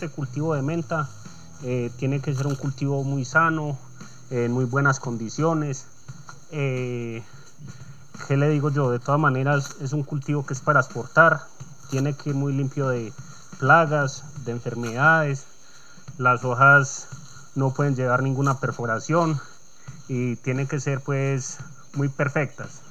este cultivo de menta tiene que ser un cultivo muy sano, en muy buenas condiciones. ¿Qué le digo yo? De todas maneras es un cultivo que es para exportar, tiene que ir muy limpio de plagas, de enfermedades, las hojas no pueden llevar ninguna perforación y tienen que ser pues muy perfectas.